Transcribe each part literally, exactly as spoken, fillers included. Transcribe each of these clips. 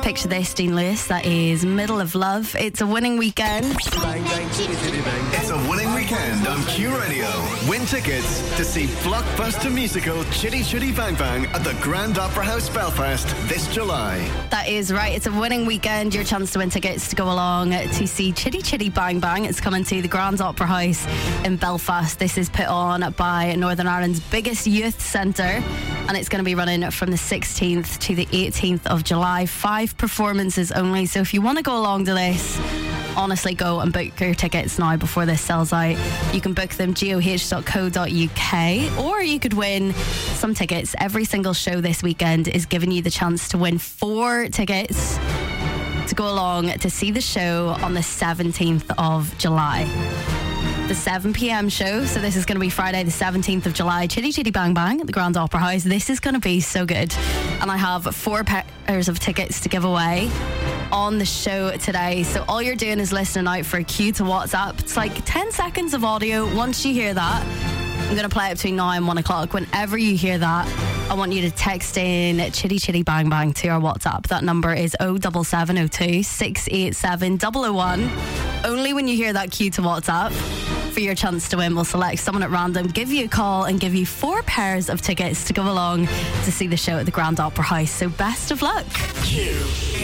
Picture this, Dean Lewis. That is Middle of Love. It's a winning weekend. Bang, bang, chitty, chitty, bang. It's a winning weekend on Q Radio. Win tickets to see blockbuster musical Chitty Chitty Bang Bang at the Grand Opera House, Belfast this July. That is right. It's a winning weekend. Your chance to win tickets to go along to see Chitty Chitty Bang Bang. It's coming to the Grand Opera House in Belfast. This is put on by Northern Ireland's biggest youth centre, and it's going to be running from the sixteenth to the eighteenth of July. Five performances only. So if you want to go along to this, honestly, go and book your tickets now before this sells out. You can book them goh dot co dot uk, or you could win some tickets. Every single show this weekend is giving you the chance to win four tickets to go along to see the show on the seventeenth of July. The seven p.m. show, so this is going to be Friday the seventeenth of July. Chitty Chitty Bang Bang at the Grand Opera House. This is going to be so good, and I have four pairs of tickets to give away on the show today. So all you're doing is listening out for a cue to WhatsApp. It's like ten seconds of audio. Once you hear that, I'm going to play it between now and one o'clock. Whenever you hear that, I want you to text in Chitty Chitty Bang Bang to our WhatsApp. That number is oh seven seven oh two, six eight seven, oh oh one. Only when you hear that cue to WhatsApp, for your chance to win, we'll select someone at random, give you a call and give you four pairs of tickets to go along to see the show at the Grand Opera House. So best of luck. Q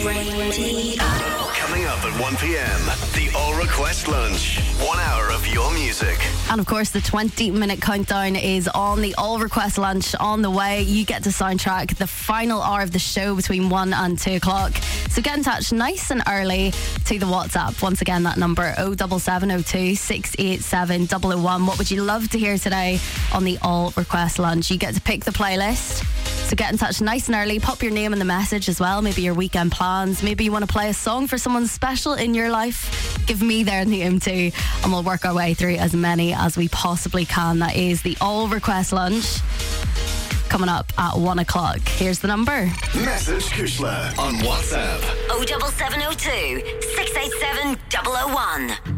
Radio. Coming up at one p.m, the All Request Lunch. One hour of your music. And of course, the twenty minute countdown is on. The All Request Lunch on the way. You get to soundtrack the final hour of the show between one and two o'clock. So get in touch nice and early to the WhatsApp. Once again, that number oh seven seven oh two, six eight seven, oh oh one. What would you love to hear today on the All Request Lunch? You get to pick the playlist. So get in touch nice and early. Pop your name in the message as well. Maybe your weekend plans. Maybe you want to play a song for someone special in your life. Give me their name too, and we'll work our way through as many as we possibly can. That is the All Request Lunch coming up at one o'clock. Here's the number. Message Kushla on WhatsApp. oh seven seven oh two, six eight seven, oh oh one.